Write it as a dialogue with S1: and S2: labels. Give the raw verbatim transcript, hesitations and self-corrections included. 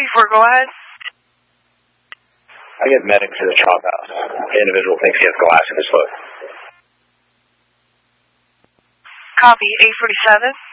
S1: four, go ahead.
S2: I get medic to the chop house. The individual thinks he has glass in his foot.
S1: Copy, eight forty-seven.